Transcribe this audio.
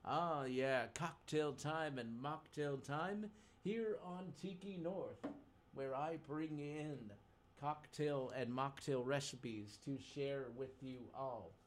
Ah, yeah, cocktail time and mocktail time here on Tiki North, where I bring in cocktail and mocktail recipes to share with you all.